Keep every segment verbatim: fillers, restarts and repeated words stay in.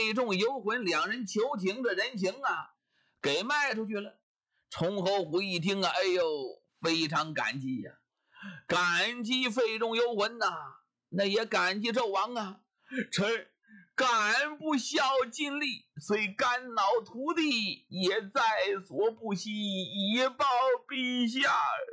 费仲、游魂两人求情，这人情啊，给卖出去了。崇侯虎一听啊，哎呦，非常感激呀、啊，感激费仲、游魂呐、啊，那也感激纣王啊。臣敢不孝尽力，虽肝脑涂地，也在所不惜，以报陛下。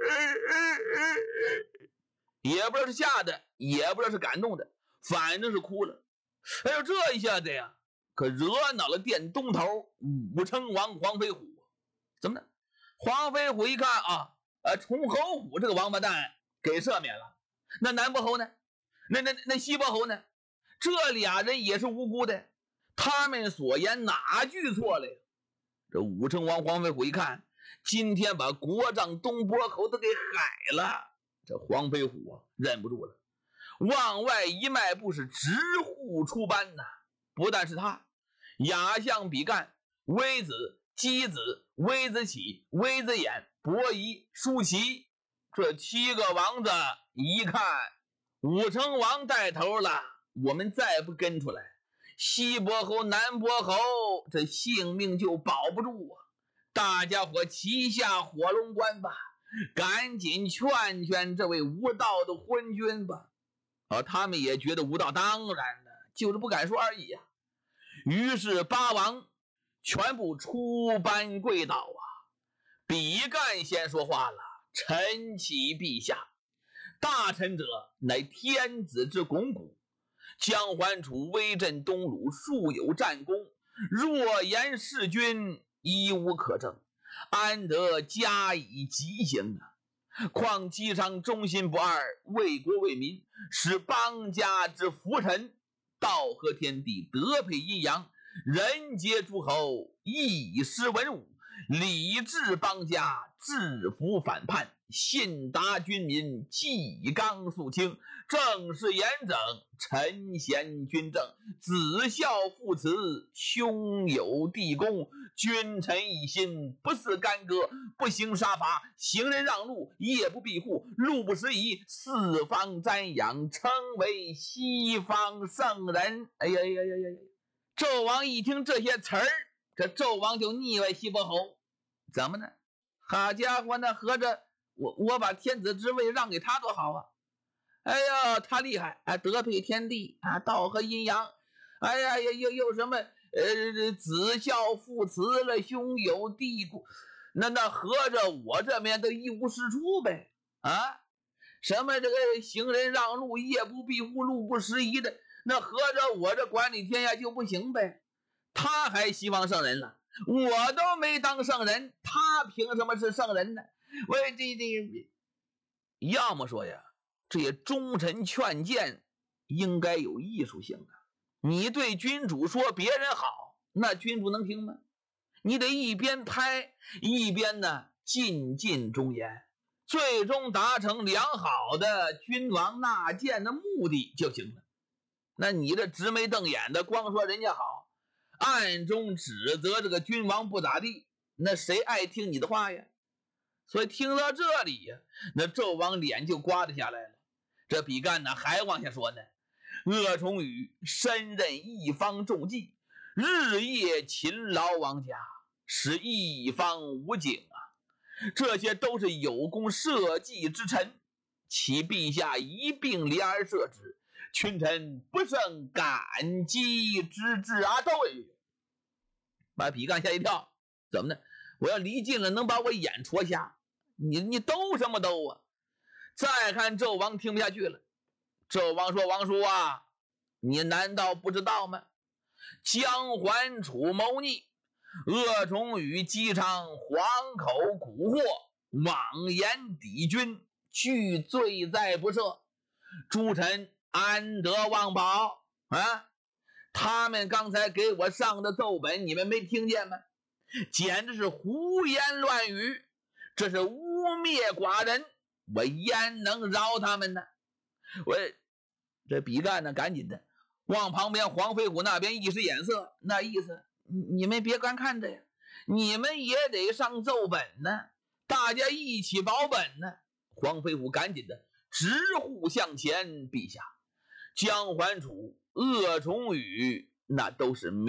也不知道是吓的，也不知道是感动的，反正是哭了。哎呦，这一下子呀，可惹恼了殿东头武成王黄飞虎。怎么呢？黄飞虎一看啊，呃，崇侯虎这个王八蛋给赦免了，那南伯侯呢？那那那西伯侯呢？这俩人也是无辜的，他们所言哪句错了呀？这武成王黄飞虎一看，今天把国丈东伯侯都给害了，这黄飞虎啊忍不住了，往外一迈步是直呼出班呐！不但是他，亚相、比干、微子、箕子、微子启、微子衍、伯夷、叔齐，这七个王子一看武成王带头了，我们再不跟出来，西伯侯、南伯侯这性命就保不住啊！大家伙齐下火龙关吧，赶紧劝劝这位无道的昏君吧。啊，他们也觉得无道，当然了，就是不敢说而已啊。于是八王全部出班跪倒啊。比干先说话了：“臣启陛下，大臣者乃天子之肱骨，姜桓楚威震东鲁，素有战功，若言弑君，一无可证，安得加以极刑啊？况姬昌忠心不二，为国为民，使邦家之福臣，道合天地，德配阴阳，人皆诸侯，一时文武，礼治邦家，制服反叛，信达军民，纪纲肃清，政事严整，臣贤君正，子孝父慈，兄友弟恭，君臣一心，不似干戈，不行杀伐，行人让路，夜不闭户，路不拾遗，四方瞻仰，称为西方圣人。哎呀呀呀呀呀！纣王一听这些词儿，这纣王就腻歪西伯侯，怎么呢？好家伙，那合着我我把天子之位让给他多好啊！哎呀，他厉害啊，德配天地啊，道合阴阳。哎呀，又又又什么呃，子孝父慈了，兄友弟恭，那那合着我这边都一无是处呗啊！什么这个行人让路，夜不闭户，路不拾遗的，那合着我这管理天下就不行呗？他还希望圣人了，我都没当圣人，他凭什么是圣人呢？我这这，要么说呀，这些忠臣劝谏应该有艺术性啊。你对君主说别人好，那君主能听吗？你得一边拍一边呢尽尽忠言，最终达成良好的君王纳谏的目的就行了。那你这直眉瞪眼的光说人家好，暗中指责这个君王不咋地，那谁爱听你的话呀？所以听到这里呀，那纣王脸就刮得下来了。这比干呢还往下说呢，鄂崇禹身任一方重计，日夜勤劳王家，使一方无景啊，这些都是有功社稷之臣，启陛下一并怜而赦之，群臣不胜感激之至啊！都把比干吓一跳，怎么呢？我要离近了能把我眼戳瞎，你你兜什么兜啊？再看纣王听不下去了，纣王说：“王叔啊，你难道不知道吗？姜桓楚谋逆，鄂崇禹姬昌惶口蛊惑，妄言敌君，俱罪在不赦，诸臣安得忘保啊？他们刚才给我上的奏本，你们没听见吗？简直是胡言乱语，这是污蔑寡人，我焉能饶他们呢？”我这比干呢，赶紧的往旁边黄飞虎那边一使眼色，那意思你们别光看着呀，你们也得上奏本呢，大家一起保本呢。黄飞虎赶紧的直呼向前：“陛下，姜桓楚、鄂崇禹那都是